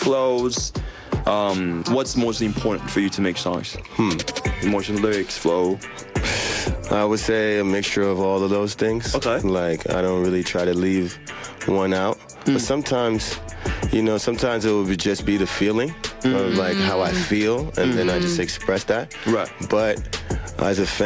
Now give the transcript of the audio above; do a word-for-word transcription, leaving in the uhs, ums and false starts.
flows. Um, what's most important for you to make songs? Hmm. Emotion, lyrics, flow. I would say a mixture of all of those things. Okay. Like, I don't really try to leave one out. Mm. But sometimes, you know, sometimes it would just be the feeling mm. of like how I feel, and mm. then I just express that. Right. But as a fan,